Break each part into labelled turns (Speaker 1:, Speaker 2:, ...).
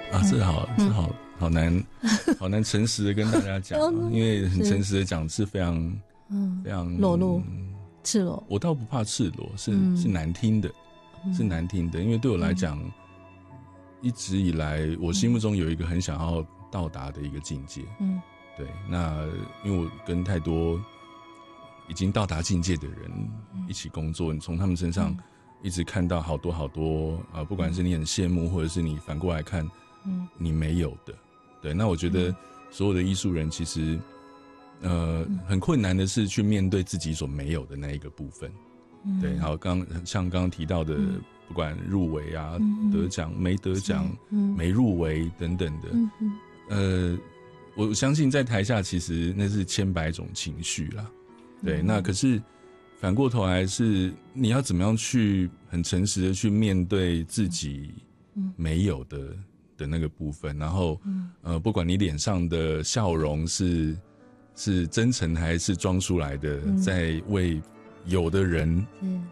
Speaker 1: 啊，这好难好难诚实的跟大家讲因为很诚实的讲是非常非常
Speaker 2: 裸露赤裸。
Speaker 1: 我倒不怕赤裸，是难听的，是难听的，因为对我来讲一直以来我心目中有一个很想要到达的一个境界。对，那因为我跟太多已经到达境界的人一起工作，你从他们身上一直看到好多好多不管是你很羡慕，或者是你反过来看你没有的。对，那我觉得所有的艺术人其实很困难的是去面对自己所没有的那一个部分。对，然后像刚刚提到的不管入围啊得奖没得奖没入围等等的我相信在台下其实那是千百种情绪啦。对，那可是反过头来是你要怎么样去很诚实的去面对自己没有的那个部分，然后不管你脸上的笑容是真诚还是装出来的，在为有的人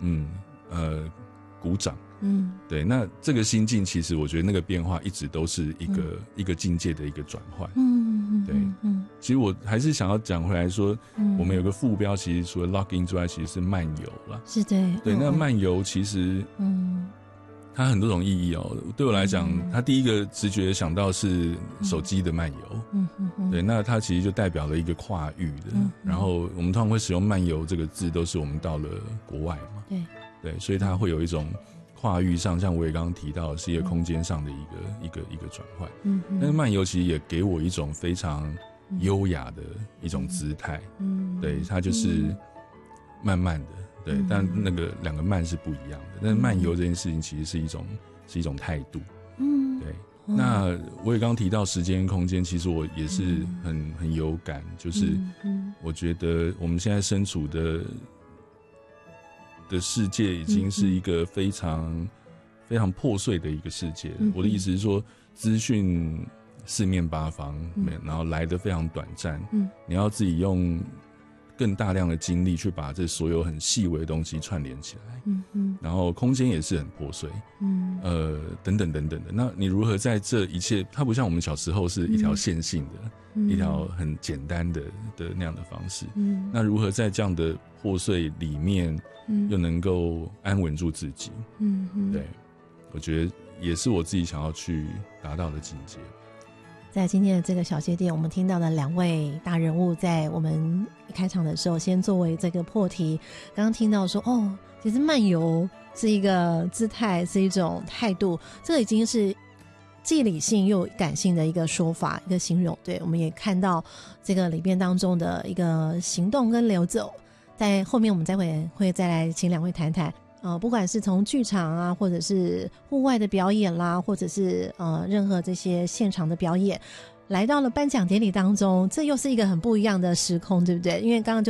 Speaker 1: 鼓掌。对，那这个心境其实我觉得那个变化一直都是一个境界的一个转换。对，其实我还是想要讲回来说，我们有个副标，其实除了 log in 之外，其实是漫游啦。
Speaker 2: 是对，
Speaker 1: 对，那漫游其实它很多种意义哦。对我来讲，它第一个直觉想到是手机的漫游。对，那它其实就代表了一个跨域的。然后我们通常会使用漫游这个字，都是我们到了国外嘛。对，所以它会有一种跨域上，像我也刚刚提到的是一个空间上的一个转换。但是漫游其实也给我一种非常优雅的一种姿态。对，它就是慢慢的。对，但那个两个慢是不一样的。但是漫游这件事情其实是一种态度。对。那我也刚刚提到时间跟空间，其实我也是很有感，就是我觉得我们现在身处的世界已经是一个非常非常破碎的一个世界。我的意思是说，资讯四面八方，然后来得非常短暂。你要自己用更大量的精力去把这所有很细微的东西串联起来。然后空间也是很破碎。等等等等的。那你如何在这一切，它不像我们小时候是一条线性的，一条很简单的那样的方式。那如何在这样的破碎里面，又能够安稳住自己？对，我觉得也是我自己想要去达到的境界。
Speaker 2: 在今天的这个小街店，我们听到的两位大人物，在我们一开场的时候先作为这个破题，刚刚听到说其实漫游是一个姿态，是一种态度，这个已经是既理性又感性的一个说法，一个形容。对，我们也看到这个里边当中的一个行动跟流走。在后面我们会再来请两位谈谈不管是从剧场啊，或者是户外的表演啦，或者是任何这些现场的表演，来到了颁奖典礼当中，这又是一个很不一样的时空，对不对？因为刚刚